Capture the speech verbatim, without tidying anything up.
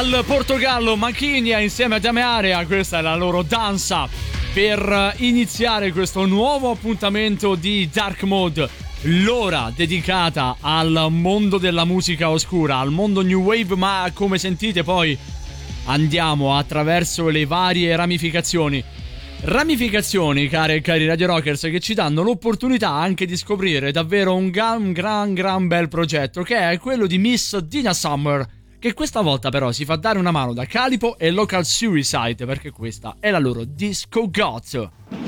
Dal Portogallo, Machinia insieme a Dame Area, questa è la loro danza per iniziare questo nuovo appuntamento di Dark Mode, l'ora dedicata al mondo della musica oscura, al mondo new wave, ma come sentite poi andiamo attraverso le varie ramificazioni. Ramificazioni, care e cari Radio Rockers, che ci danno l'opportunità anche di scoprire davvero un gran gran gran bel progetto, che è quello di Miss Dina Summer, che questa volta però si fa dare una mano da Calipo e Local Suicide, perché questa è la loro Disco Goth.